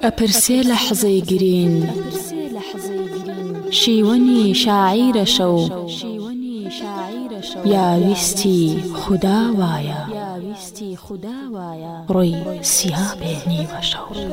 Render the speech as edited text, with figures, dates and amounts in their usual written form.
ئەپرسێ لە حەزەی گرین شیوەنی شاعیرەشە و یاویستی خودا وایە ڕۆی سیا بێ نیوە شەو.